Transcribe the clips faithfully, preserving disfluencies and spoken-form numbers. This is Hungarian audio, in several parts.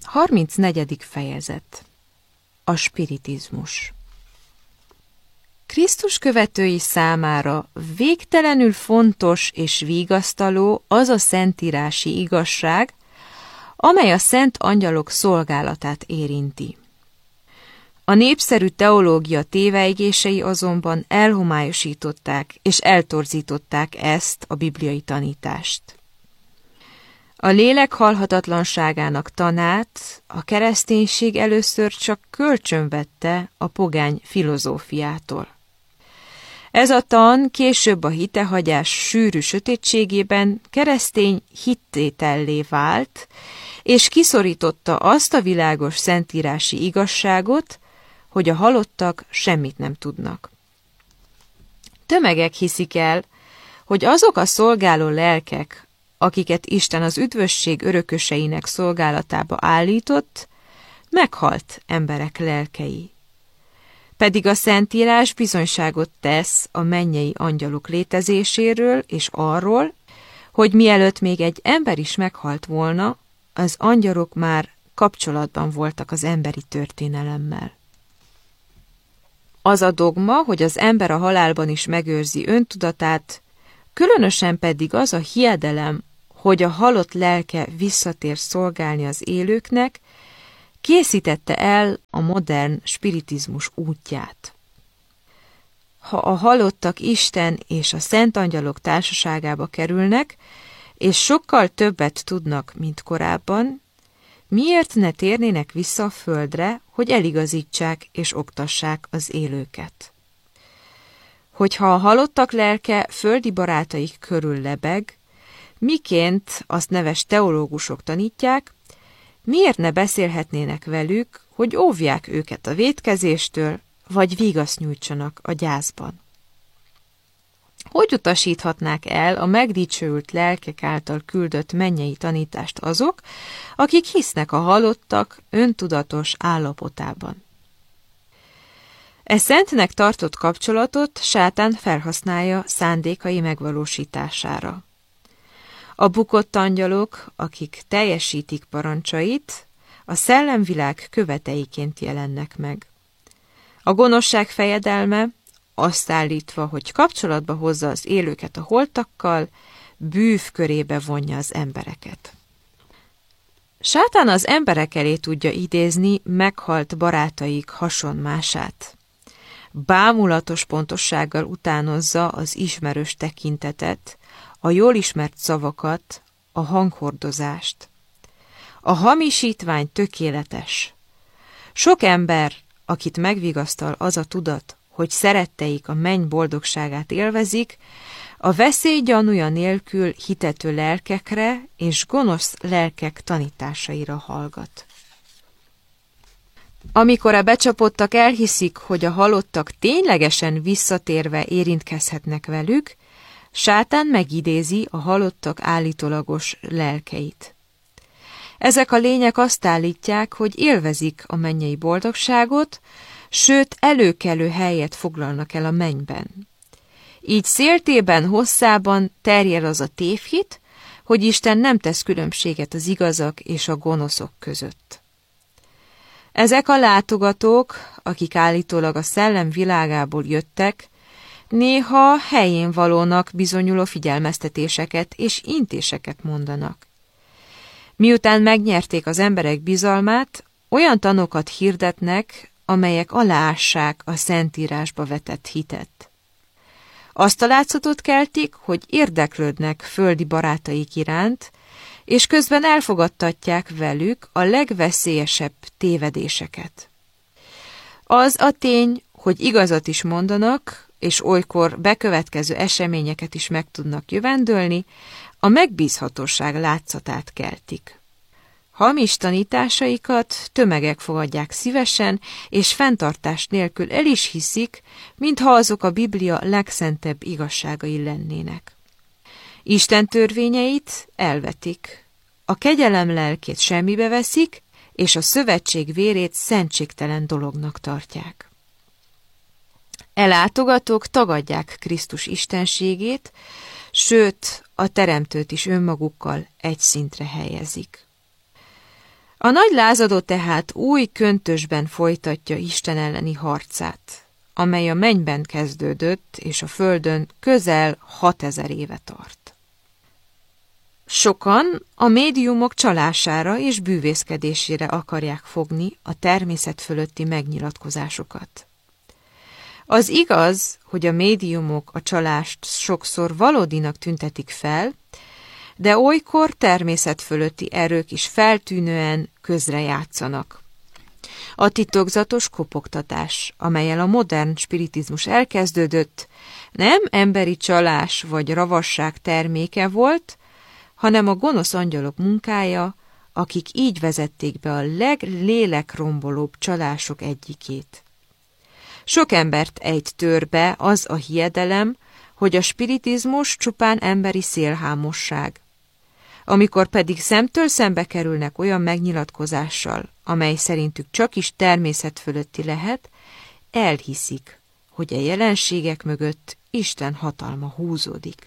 harmincnegyedik fejezet. A spiritizmus. Krisztus követői számára végtelenül fontos és vigasztaló az a szentírási igazság, amely a szent angyalok szolgálatát érinti. A népszerű teológia tévejgései azonban elhomályosították és eltorzították ezt a bibliai tanítást. A lélek halhatatlanságának tanát a kereszténység először csak kölcsönvette a pogány filozófiától. Ez a tan később a hitehagyás sűrű sötétségében keresztény hittétellé vált, és kiszorította azt a világos szentírási igazságot, hogy a halottak semmit nem tudnak. Tömegek hiszik el, hogy azok a szolgáló lelkek, akiket Isten az üdvösség örököseinek szolgálatába állított, meghalt emberek lelkei. Pedig a Szentírás bizonyságot tesz a mennyei angyalok létezéséről és arról, hogy mielőtt még egy ember is meghalt volna, az angyalok már kapcsolatban voltak az emberi történelemmel. Az a dogma, hogy az ember a halálban is megőrzi öntudatát, különösen pedig az a hiedelem, hogy a halott lelke visszatér szolgálni az élőknek, készítette el a modern spiritizmus útját. Ha a halottak Isten és a szent angyalok társaságába kerülnek, és sokkal többet tudnak, mint korábban, miért ne térnének vissza a földre, hogy eligazítsák és oktassák az élőket? Hogyha a halottak lelke földi barátaik körül lebeg, miként azt neves teológusok tanítják, miért ne beszélhetnének velük, hogy óvják őket a vétkezéstől, vagy vigaszt nyújtsanak a gyászban? Hogy utasíthatnák el a megdicsőült lelkek által küldött mennyei tanítást azok, akik hisznek a halottak öntudatos állapotában? E szentnek tartott kapcsolatot sátán felhasználja szándékai megvalósítására. A bukott angyalok, akik teljesítik parancsait, a szellemvilág követeiként jelennek meg. A gonoszság fejedelme, azt állítva, hogy kapcsolatba hozza az élőket a holtakkal, bűv körébe vonja az embereket. Sátán az emberek elé tudja idézni meghalt barátaik hasonmását. Bámulatos pontossággal utánozza az ismerős tekintetet, a jól ismert szavakat, a hanghordozást. A hamisítvány tökéletes. Sok ember, akit megvigasztal az a tudat, hogy szeretteik a menny boldogságát élvezik, a veszély gyanúja nélkül hitető lelkekre és gonosz lelkek tanításaira hallgat. Amikor a becsapottak elhiszik, hogy a halottak ténylegesen visszatérve érintkezhetnek velük, sátán megidézi a halottak állítólagos lelkeit. Ezek a lények azt állítják, hogy élvezik a mennyei boldogságot, sőt előkelő helyet foglalnak el a mennyben. Így széltében, hosszában terjed az a tévhit, hogy Isten nem tesz különbséget az igazak és a gonoszok között. Ezek a látogatók, akik állítólag a szellem világából jöttek, néha helyén valónak bizonyuló figyelmeztetéseket és intéseket mondanak. Miután megnyerték az emberek bizalmát, olyan tanokat hirdetnek, amelyek aláássák a Szentírásba vetett hitet. Azt a látszatot keltik, hogy érdeklődnek földi barátaik iránt, és közben elfogadtatják velük a legveszélyesebb tévedéseket. Az a tény, hogy igazat is mondanak, és olykor bekövetkező eseményeket is meg tudnak jövendölni, a megbízhatóság látszatát keltik. Hamis tanításaikat tömegek fogadják szívesen, és fenntartás nélkül el is hiszik, mintha azok a Biblia legszentebb igazságai lennének. Isten törvényeit elvetik, a kegyelem lelkét semmibe veszik, és a szövetség vérét szentségtelen dolognak tartják. E látogatók tagadják Krisztus istenségét, sőt, a Teremtőt is önmagukkal egy szintre helyezik. A nagy lázadó tehát új köntösben folytatja Isten elleni harcát, amely a mennyben kezdődött, és a földön közel hatezer éve tart. Sokan a médiumok csalására és bűvészkedésére akarják fogni a természet fölötti megnyilatkozásokat. Az igaz, hogy a médiumok a csalást sokszor valódinak tüntetik fel, de olykor természet fölötti erők is feltűnően közrejátszanak. A titokzatos kopogtatás, amellyel a modern spiritizmus elkezdődött, nem emberi csalás vagy ravasság terméke volt, hanem a gonosz angyalok munkája, akik így vezették be a leglélekrombolóbb csalások egyikét. Sok embert ejt törbe az a hiedelem, hogy a spiritizmus csupán emberi szélhámosság. Amikor pedig szemtől szembe kerülnek olyan megnyilatkozással, amely szerintük csak is természet fölötti lehet, elhiszik, hogy a jelenségek mögött Isten hatalma húzódik.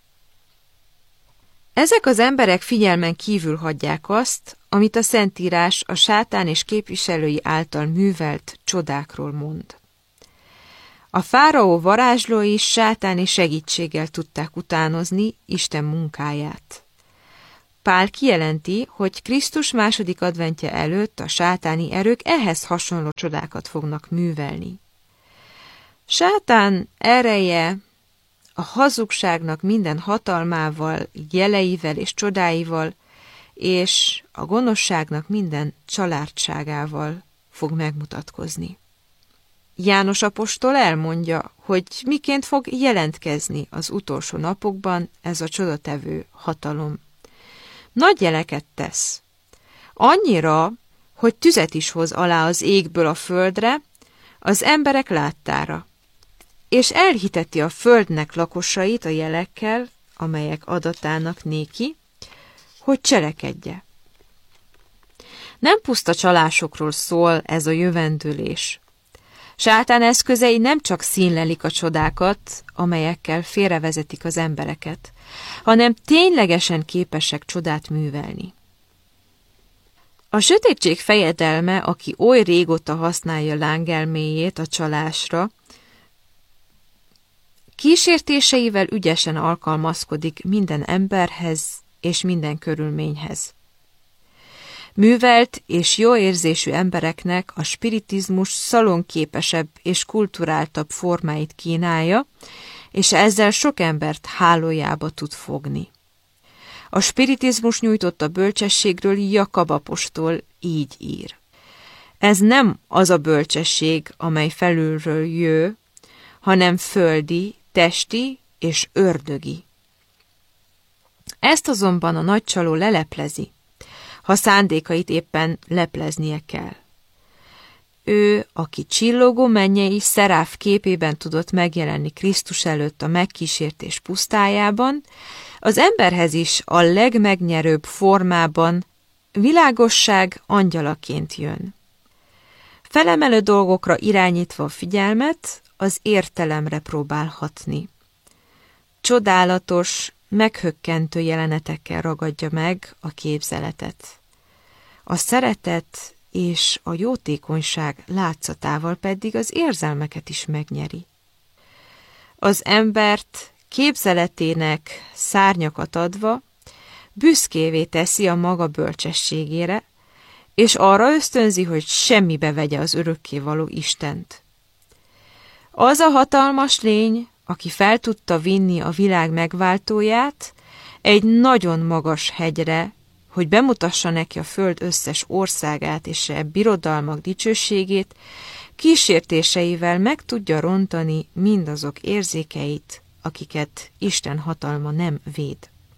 Ezek az emberek figyelmen kívül hagyják azt, amit a Szentírás a sátán és képviselői által művelt csodákról mond. A fáraó varázslói sátáni segítséggel tudták utánozni Isten munkáját. Pál kijelenti, hogy Krisztus második adventje előtt a sátáni erők ehhez hasonló csodákat fognak művelni. Sátán ereje a hazugságnak minden hatalmával, jeleivel és csodáival, és a gonoszságnak minden csalárdságával fog megmutatkozni. János apostol elmondja, hogy miként fog jelentkezni az utolsó napokban ez a csodatevő hatalom. Nagy jeleket tesz. Annyira, hogy tüzet is hoz alá az égből a földre, az emberek láttára, és elhiteti a földnek lakosait a jelekkel, amelyek adatának néki, hogy cselekedje. Nem puszta csalásokról szól ez a jövendőlés. Sátán eszközei nem csak színlelik a csodákat, amelyekkel félrevezetik az embereket, hanem ténylegesen képesek csodát művelni. A sötétség fejedelme, aki oly régóta használja lángelméjét a csalásra, kísértéseivel ügyesen alkalmazkodik minden emberhez és minden körülményhez. Művelt és jó érzésű embereknek a spiritizmus szalonképesebb és kulturáltabb formáit kínálja, és ezzel sok embert hálójába tud fogni. A spiritizmus nyújtotta bölcsességről Jakab apostol így ír. Ez nem az a bölcsesség, amely felülről jő, hanem földi, testi és ördögi. Ezt azonban a nagy csaló leleplezi, ha szándékait éppen lepleznie kell. Ő, aki csillogó mennyei szeráf képében tudott megjelenni Krisztus előtt a megkísértés pusztájában, az emberhez is a legmegnyerőbb formában világosság angyalaként jön. Felemelő dolgokra irányítva a figyelmet, az értelemre próbál hatni. Csodálatos, meghökkentő jelenetekkel ragadja meg a képzeletet. A szeretet és a jótékonyság látszatával pedig az érzelmeket is megnyeri. Az embert képzeletének szárnyakat adva büszkévé teszi a maga bölcsességére, és arra ösztönzi, hogy semmibe vegye az örökkévaló Istent. Az a hatalmas lény, aki fel tudta vinni a világ megváltóját egy nagyon magas hegyre, hogy bemutassa neki a föld összes országát és e birodalmak dicsőségét, kísértéseivel meg tudja rontani mindazok érzékeit, akiket Isten hatalma nem véd.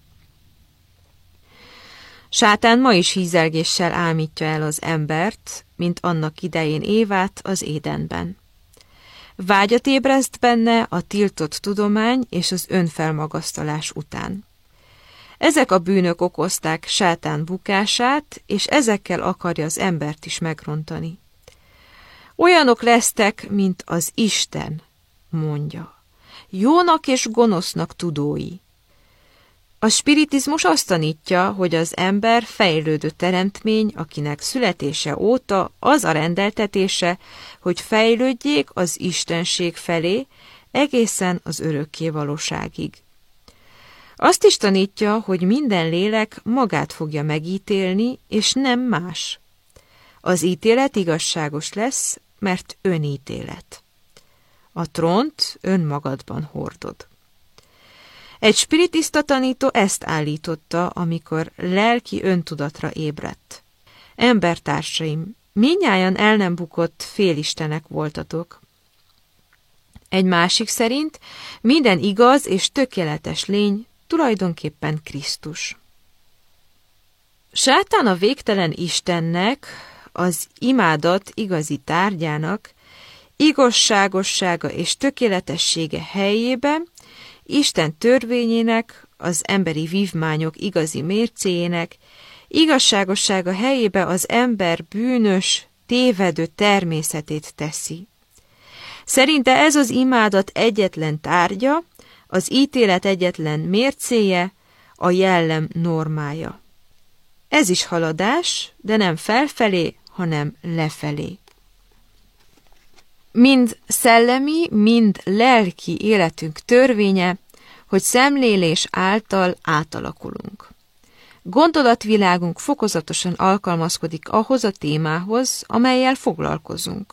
Sátán ma is hízelgéssel ámítja el az embert, mint annak idején Évát az Édenben. Vágyat ébreszt benne a tiltott tudomány és az önfelmagasztalás után. Ezek a bűnök okozták Sátán bukását, és ezekkel akarja az embert is megrontani. Olyanok lesztek, mint az Isten, mondja, jónak és gonosznak tudói. A spiritizmus azt tanítja, hogy az ember fejlődő teremtmény, akinek születése óta az a rendeltetése, hogy fejlődjék az istenség felé egészen az örökké valóságig. Azt is tanítja, hogy minden lélek magát fogja megítélni, és nem más. Az ítélet igazságos lesz, mert önítélet. A trónt önmagadban hordod. Egy spiritista tanító ezt állította, amikor lelki öntudatra ébredt. Embertársaim, mindnyájan el nem bukott félistenek voltatok. Egy másik szerint minden igaz és tökéletes lény tulajdonképpen Krisztus. Sátán a végtelen Istennek, az imádat igazi tárgyának, igazságossága és tökéletessége helyében Isten törvényének, az emberi vívmányok igazi mércéjének, igazságossága helyébe az ember bűnös, tévedő természetét teszi. Szerinte ez az imádat egyetlen tárgya, az ítélet egyetlen mércéje, a jellem normája. Ez is haladás, de nem felfelé, hanem lefelé. Mind szellemi, mind lelki életünk törvénye, hogy szemlélés által átalakulunk. Gondolatvilágunk fokozatosan alkalmazkodik ahhoz a témához, amellyel foglalkozunk.